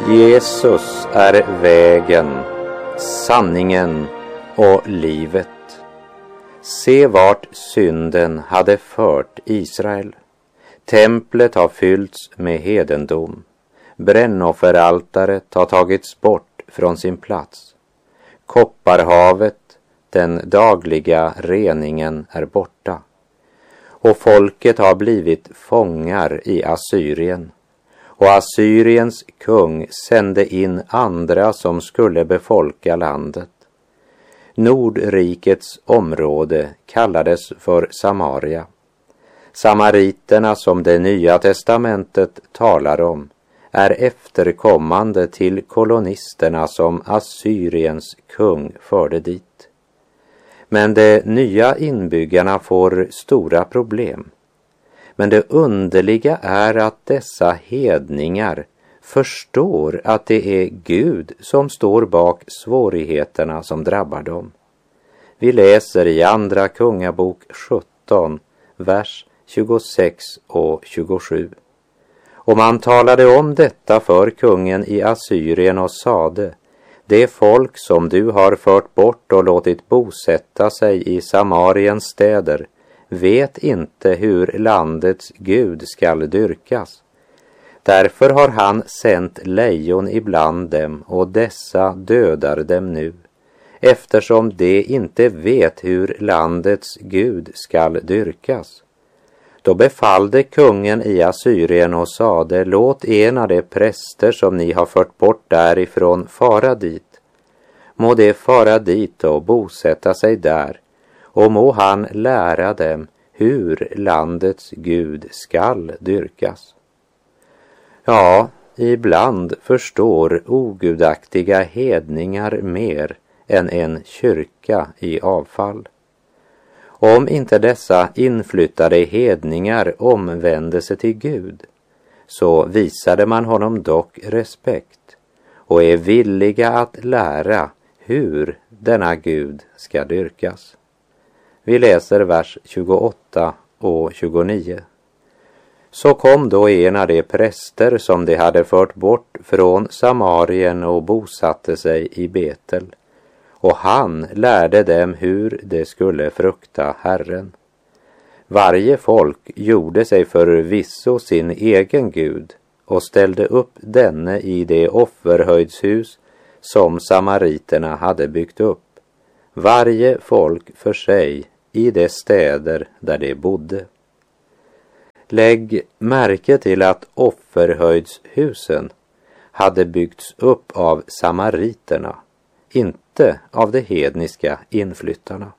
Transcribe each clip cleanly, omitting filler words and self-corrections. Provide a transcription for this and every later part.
Jesus är vägen, sanningen och livet. Se vart synden hade fört Israel. Templet har fyllts med hedendom. Brännofferaltaret har tagits bort från sin plats. Kopparhavet, den dagliga reningen, är borta. Och folket har blivit fångar i Assyrien. Och Assyriens kung sände in andra som skulle befolka landet. Nordrikets område kallades för Samaria. Samariterna som det nya testamentet talar om är efterkommande till kolonisterna som Assyriens kung förde dit. Men de nya inbyggarna får stora problem. Men det underliga är att dessa hedningar förstår att det är Gud som står bak svårigheterna som drabbar dem. Vi läser i Andra Kungabok 17, vers 26 och 27. Och man talade om detta för kungen i Assyrien och sade: det folk som du har fört bort och låtit bosätta sig i Samariens städer vet inte hur landets Gud skall dyrkas. Därför har han sänt lejon ibland dem, och dessa dödar dem nu, eftersom de inte vet hur landets Gud skall dyrkas. Då befallde kungen i Assyrien och sade: låt en av de präster som ni har fört bort därifrån fara dit. Må de fara dit och bosätta sig där, och må han lära dem hur landets Gud skall dyrkas. Ja, ibland förstår ogudaktiga hedningar mer än en kyrka i avfall. Om inte dessa inflyttade hedningar omvände sig till Gud, så visade man honom dock respekt och är villiga att lära hur denna Gud ska dyrkas. Vi läser vers 28 och 29. Så kom då en av de präster som de hade fört bort från Samarien och bosatte sig i Betel. Och han lärde dem hur de skulle frukta Herren. Varje folk gjorde sig förvisso sin egen Gud och ställde upp denne i det offerhöjdshus som samariterna hade byggt upp. Varje folk för sig i de städer där de bodde. Lägg märke till att offerhöjdshusen hade byggts upp av samariterna, inte av de hedniska inflyttarna.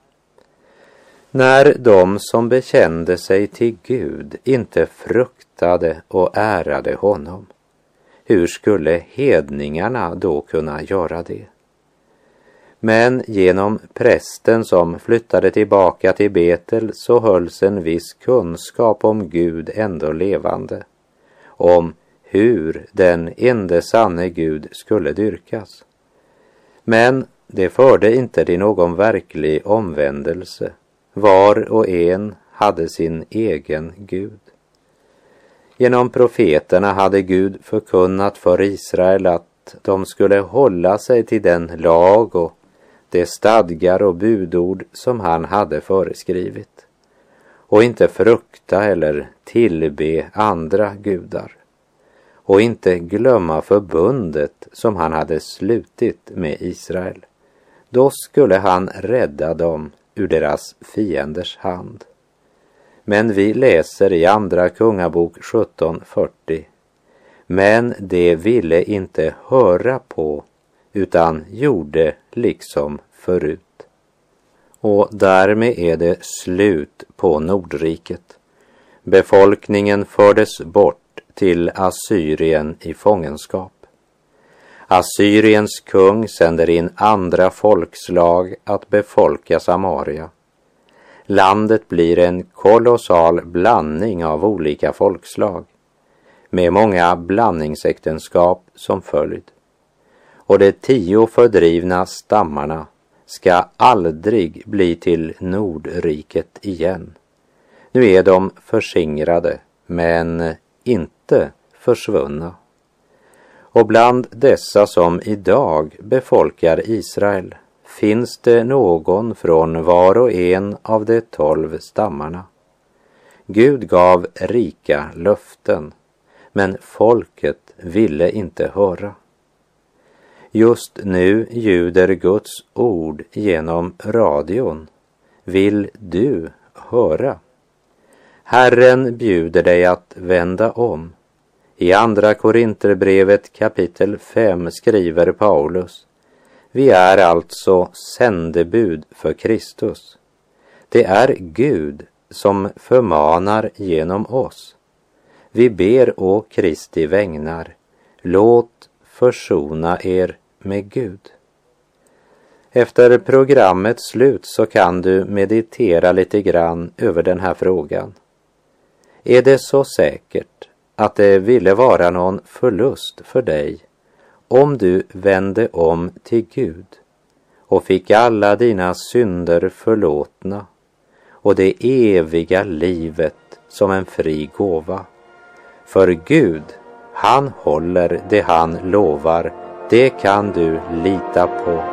När de som bekände sig till Gud inte fruktade och ärade honom, hur skulle hedningarna då kunna göra det? Men genom prästen som flyttade tillbaka till Betel så hölls en viss kunskap om Gud ändå levande, om hur den ende sanne Gud skulle dyrkas. Men det förde inte till någon verklig omvändelse. Var och en hade sin egen Gud. Genom profeterna hade Gud förkunnat för Israel att de skulle hålla sig till den lag och de stadgar och budord som han hade föreskrivit, och inte frukta eller tillbe andra gudar, och inte glömma förbundet som han hade slutit med Israel. Då skulle han rädda dem ur deras fienders hand. Men vi läser i Andra Kungabok 17:40. Men de ville inte höra på, utan gjorde liksom förut. Och därmed är det slut på Nordriket. Befolkningen fördes bort till Assyrien i fångenskap. Assyriens kung sänder in andra folkslag att befolka Samaria. Landet blir en kolossal blandning av olika folkslag, med många blandningsäktenskap som följd. Och de 10 fördrivna stammarna ska aldrig bli till Nordriket igen. Nu är de förskingrade, men inte försvunna. Och bland dessa som idag befolkar Israel finns det någon från var och en av de 12 stammarna. Gud gav rika löften, men folket ville inte höra. Just nu ljuder Guds ord genom radion. Vill du höra? Herren bjuder dig att vända om. I andra Korinterbrevet kapitel 5 skriver Paulus: vi är alltså sändebud för Kristus. Det är Gud som förmanar genom oss. Vi ber å Kristi vägnar, låt försona er med Gud. Efter programmets slut så kan du meditera lite grann över den här frågan. Är det så säkert att det ville vara någon förlust för dig om du vände om till Gud och fick alla dina synder förlåtna och det eviga livet som en fri gåva? För Gud, han håller det han lovar, det kan du lita på.